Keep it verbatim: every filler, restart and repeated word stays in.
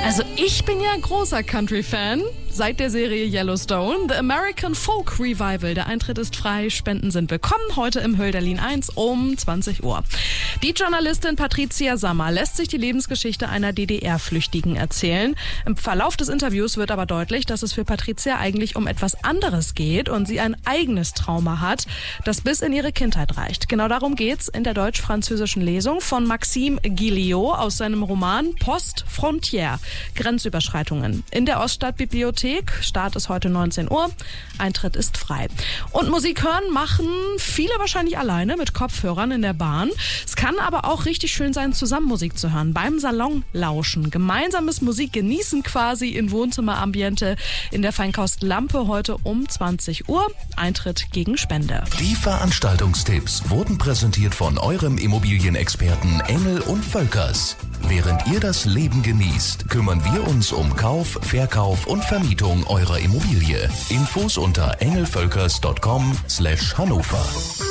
Also ich bin ja großer Country-Fan. Seit der Serie Yellowstone, The American Folk Revival. Der Eintritt ist frei, Spenden sind willkommen. Heute im Hölderlin eins um zwanzig Uhr. Die Journalistin Patricia Sammer lässt sich die Lebensgeschichte einer D D R-Flüchtigen erzählen. Im Verlauf des Interviews wird aber deutlich, dass es für Patricia eigentlich um etwas anderes geht und sie ein eigenes Trauma hat, das bis in ihre Kindheit reicht. Genau darum geht's in der deutsch-französischen Lesung von Maxime Guilliot aus seinem Roman Post Frontière, Grenzüberschreitungen. In der Oststadtbibliothek. Start ist heute neunzehn Uhr. Eintritt ist frei. Und Musik hören machen viele wahrscheinlich alleine mit Kopfhörern in der Bahn. Es kann aber auch richtig schön sein, zusammen Musik zu hören. Beim Salonlauschen. Gemeinsames Musik genießen quasi in Wohnzimmerambiente in der Feinkost Lampe heute um zwanzig Uhr. Eintritt gegen Spende. Die Veranstaltungstipps wurden präsentiert von eurem Immobilienexperten Engel und Völkers. Während ihr das Leben genießt, kümmern wir uns um Kauf, Verkauf und Vermietung eurer Immobilie. Infos unter engelvölkers punkt com slash Hannover.